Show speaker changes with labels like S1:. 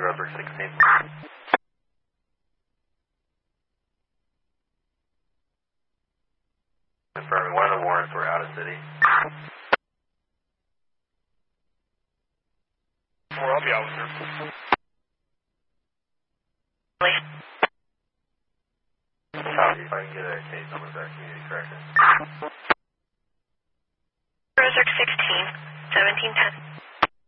S1: Rosberg 16. Confirming one of the warrants were out of city.
S2: I'll be out with her.
S1: Copy, if I can get a case number back, community correction.
S3: Rosberg 16, 1710.